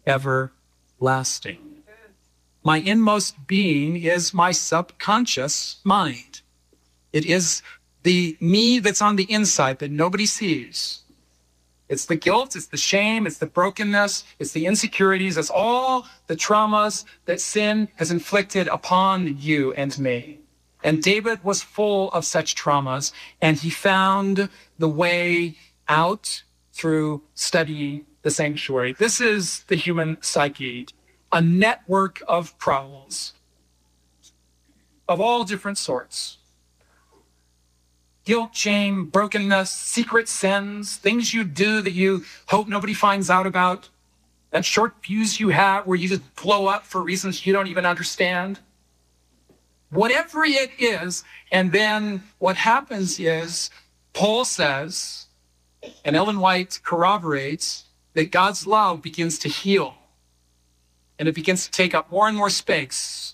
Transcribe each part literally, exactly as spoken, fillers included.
everlasting. My inmost being is my subconscious mind. It is the me that's on the inside that nobody sees. It's the guilt, it's the shame, it's the brokenness, it's the insecurities, it's all the traumas that sin has inflicted upon you and me. And David was full of such traumas, and he found the way out through studying the sanctuary. This is the human psyche, a network of problems of all different sorts. Guilt, shame, brokenness, secret sins, things you do that you hope nobody finds out about, that short fuse you have where you just blow up for reasons you don't even understand. Whatever it is, and then what happens is, Paul says, and Ellen White corroborates, that God's love begins to heal. And it begins to take up more and more space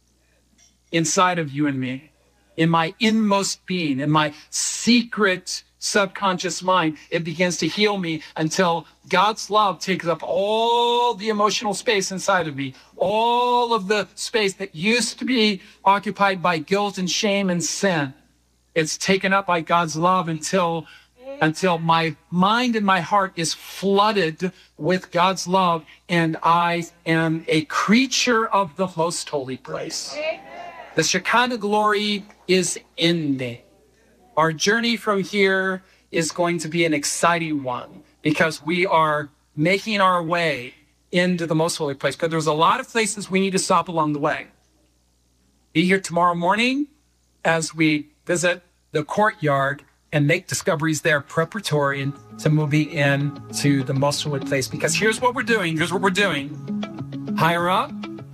inside of you and me, in my inmost being, in my secret subconscious mind. It begins to heal me until God's love takes up all the emotional space inside of me, all of the space that used to be occupied by guilt and shame and sin. It's taken up by God's love until until my mind and my heart is flooded with God's love, and I am a creature of the most holy place. The Shekinah glory is in me. Our journey from here is going to be an exciting one because we are making our way into the most holy place. Because there's a lot of places we need to stop along the way. Be here tomorrow morning as we visit the courtyard and make discoveries there preparatory to moving in to the most holy place. Because here's what we're doing. Here's what we're doing. Higher up,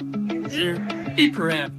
deeper in.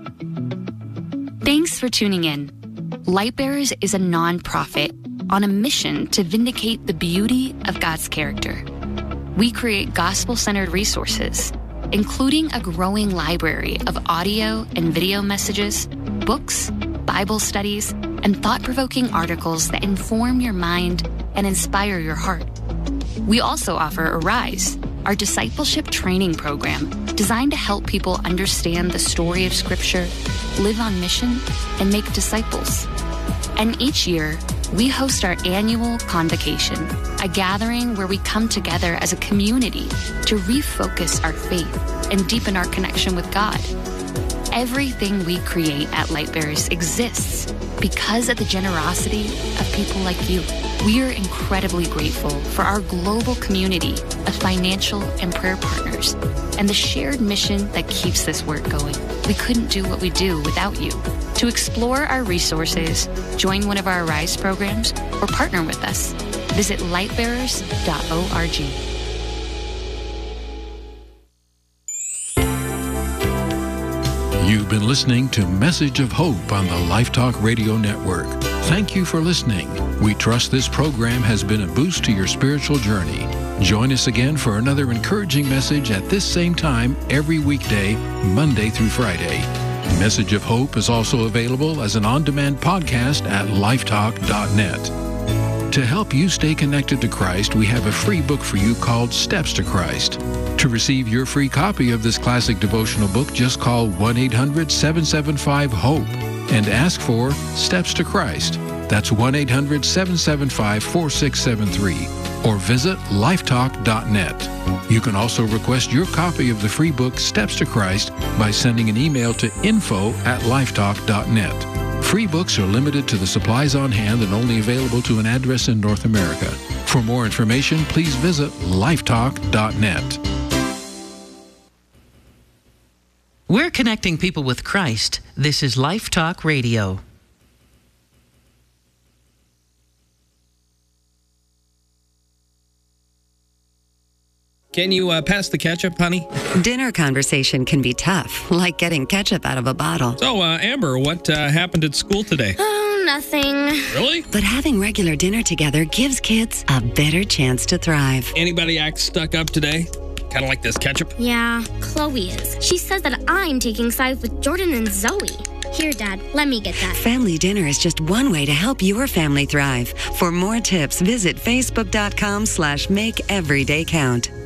Thanks for tuning in. Lightbearers is a nonprofit on a mission to vindicate the beauty of God's character. We create gospel-centered resources, including a growing library of audio and video messages, books, Bible studies, and thought-provoking articles that inform your mind and inspire your heart. We also offer Arise, our discipleship training program designed to help people understand the story of Scripture, live on mission, and make disciples. And each year, we host our annual Convocation, a gathering where we come together as a community to refocus our faith and deepen our connection with God. Everything we create at Lightbearers exists because of the generosity of people like you. We are incredibly grateful for our global community of financial and prayer partners and the shared mission that keeps this work going. We couldn't do what we do without you. To explore our resources, join one of our Arise programs, or partner with us, visit lightbearers dot org. You've been listening to Message of Hope on the Life Talk Radio Network. Thank you for listening. We trust this program has been a boost to your spiritual journey. Join us again for another encouraging message at this same time every weekday, Monday through Friday. Message of Hope is also available as an on-demand podcast at lifetalk dot net. To help you stay connected to Christ, we have a free book for you called Steps to Christ. To receive your free copy of this classic devotional book, just call one eight hundred seven seven five HOPE and ask for Steps to Christ. That's one eight hundred seven seven five four six seven three. Or visit lifetalk dot net. You can also request your copy of the free book Steps to Christ by sending an email to info at lifetalk dot net. Free books are limited to the supplies on hand and only available to an address in North America. For more information, please visit lifetalk dot net. We're connecting people with Christ. This is Life Talk Radio. Can you uh, pass the ketchup, honey? Dinner conversation can be tough, like getting ketchup out of a bottle. So, uh, Amber, what uh, happened at school today? Oh, nothing. Really? But having regular dinner together gives kids a better chance to thrive. Anybody act stuck up today? Kind of like this ketchup? Yeah, Chloe is. She says that I'm taking sides with Jordan and Zoe. Here, Dad, let me get that. Family dinner is just one way to help your family thrive. For more tips, visit facebook dot com slash make every day count.